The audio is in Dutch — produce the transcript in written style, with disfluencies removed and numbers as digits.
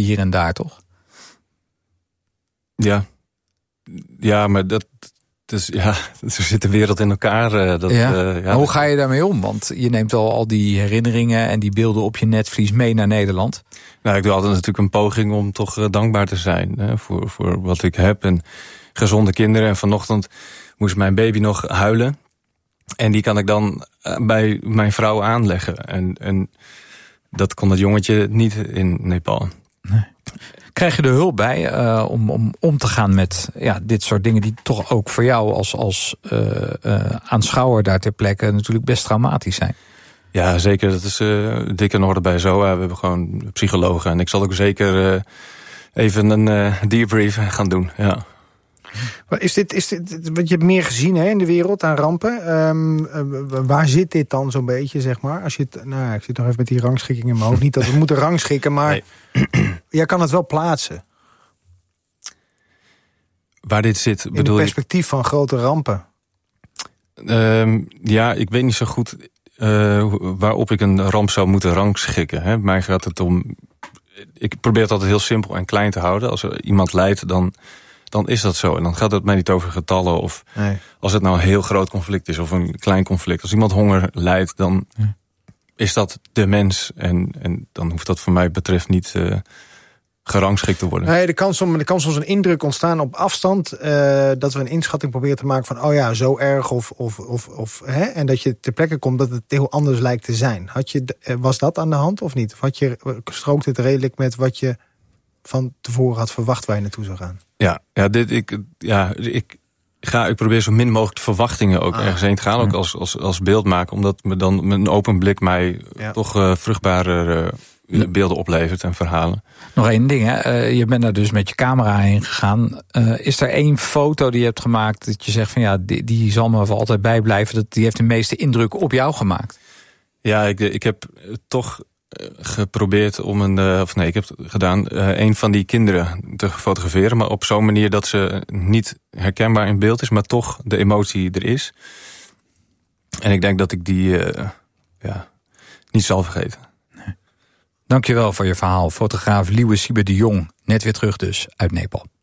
hier en daar, toch? Ja, maar dat... Dus ja, zo zit de wereld in elkaar. Maar hoe ga je daarmee om? Want je neemt al die herinneringen en die beelden op je netvlies mee naar Nederland. Nou, ik doe altijd natuurlijk een poging om toch dankbaar te zijn voor wat ik heb. En gezonde kinderen. En vanochtend moest mijn baby nog huilen. En die kan ik dan bij mijn vrouw aanleggen. En dat kon dat jongetje niet in Nepal. Nee. Krijg je er hulp bij om te gaan met dit soort dingen die toch ook voor jou als aanschouwer daar ter plekke natuurlijk best traumatisch zijn? Ja, zeker. Dat is dik in orde bij ZOA. We hebben gewoon psychologen. En ik zal ook zeker even een debrief gaan doen. Ja. Is dit, want je hebt meer gezien in de wereld aan rampen. Waar zit dit dan zo'n beetje, zeg maar? Als je ik zit nog even met die rangschikking in mijn hoofd. Niet dat we moeten rangschikken, maar jij kan het wel plaatsen. Waar dit zit, in het perspectief van grote rampen. Ik weet niet zo goed waarop ik een ramp zou moeten rangschikken. Hè. Mij gaat het om... Ik probeer het altijd heel simpel en klein te houden. Als er iemand lijdt, dan is dat zo. En dan gaat het mij niet over getallen. Of als het nou een heel groot conflict is of een klein conflict. Als iemand honger lijdt, dan is dat de mens. En dan hoeft dat voor mij betreft niet gerangschikt te worden. Nee, er kan soms een indruk ontstaan op afstand. Dat we een inschatting proberen te maken van zo erg. En dat je ter plekke komt dat het heel anders lijkt te zijn. Was dat aan de hand of niet? Of strookt het redelijk met wat je van tevoren had verwacht waar je naartoe zou gaan? Ik probeer zo min mogelijk de verwachtingen ook ergens heen te gaan. Ook als beeldmaker. Omdat me dan met een open blik mij toch vruchtbare beelden oplevert en verhalen. Nog één ding, hè? Je bent daar dus met je camera heen gegaan. Is er één foto die je hebt gemaakt dat je zegt van die zal me voor altijd bijblijven. Die heeft de meeste indruk op jou gemaakt? Ja, ik heb toch geprobeerd om ik heb gedaan een van die kinderen te fotograferen, maar op zo'n manier dat ze niet herkenbaar in beeld is, maar toch de emotie er is. En ik denk dat ik die niet zal vergeten. Nee. Dankjewel voor je verhaal. Fotograaf Liewe Siebe de Jong, net weer terug dus uit Nepal.